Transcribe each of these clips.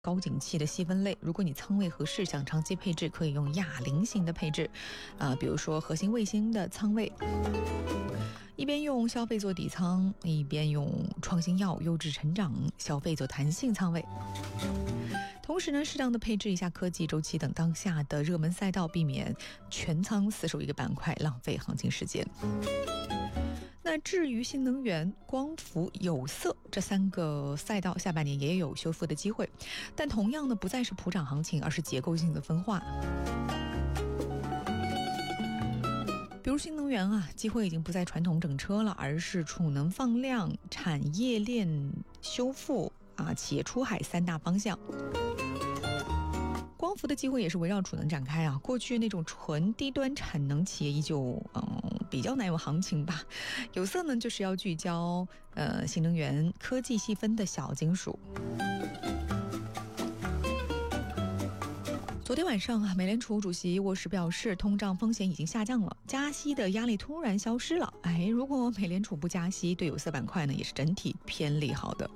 高景气的细分类，如果你仓位合适，想长期配置，可以用哑铃型的配置，比如说核心卫星的仓位，一边用消费做底仓，一边用创新药、优质成长、消费做弹性仓位。同时呢，适当的配置一下科技、周期等当下的热门赛道，避免全仓死守一个板块，浪费行情时间。那至于新能源、光伏、有色这3个赛道，下半年也有修复的机会，但同样呢，不再是普涨行情，而是结构性的分化。比如新能源机会已经不在传统整车了，而是储能放量、产业链修复企业出海3大方向。光伏的机会也是围绕储能展开过去那种纯低端产能企业依旧比较难有行情吧。有色呢，就是要聚焦新能源科技细分的小金属。昨天晚上美联储主席沃什表示，通胀风险已经下降了，加息的压力突然消失了。如果美联储不加息，对有色板块呢也是整体偏利好的。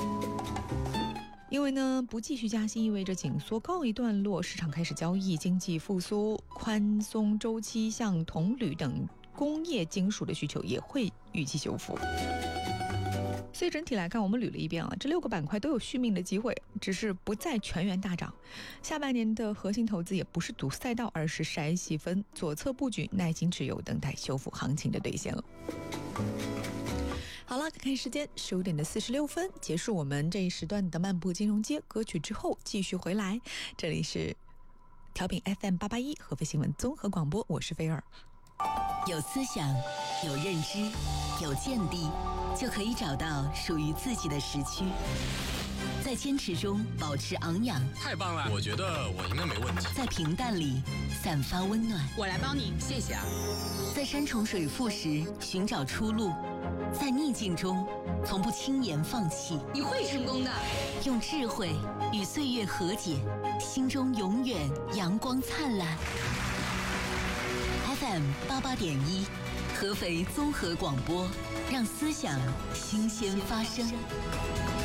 因为呢，不继续加息意味着紧缩告一段落，市场开始交易，经济复苏，宽松周期，像铜、铝等工业金属的需求也会预期修复。所以整体来看，我们捋了一遍这6个板块都有续命的机会，只是不再全员大涨。下半年的核心投资也不是赌赛道，而是筛细分，左侧布局，耐心持有，等待修复行情的兑现了。好了，看看时间，15点46分，结束我们这一时段的漫步金融街。歌曲之后继续回来，这里是调频 FM881 合肥新闻综合广播，我是菲儿。 有思想，有认知，有见地，就可以找到属于自己的时区。在坚持中保持昂扬， 太棒了！我觉得我应该没问题。 在平淡里散发温暖， 我来帮你，谢谢啊。 在山重水复时寻找出路，在逆境中从不轻言放弃。 你会成功的。 用智慧与岁月和解，心中永远阳光灿烂。FM88.1，合肥综合广播，让思想新鲜发生。